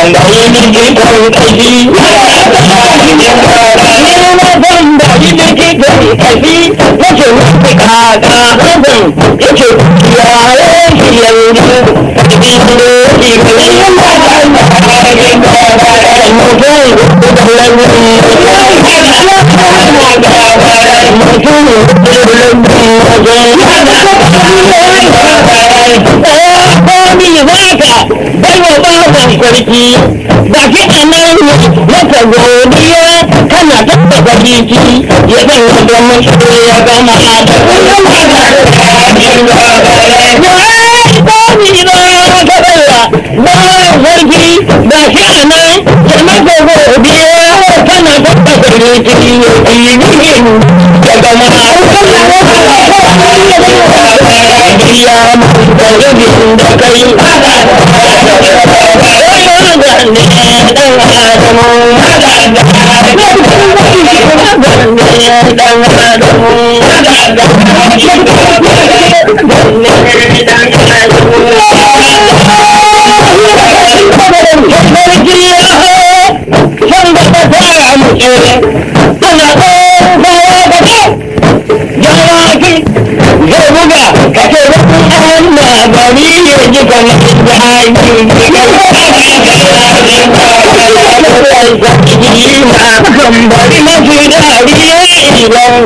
sarki da shi a nan maka godiya kana taɓa jiki ya zan da mutu ya gama da kuma sarki da shi a nan ya maka godiya kana taɓa jiki ya gama ya mutu da kai Kembali masih dari hilang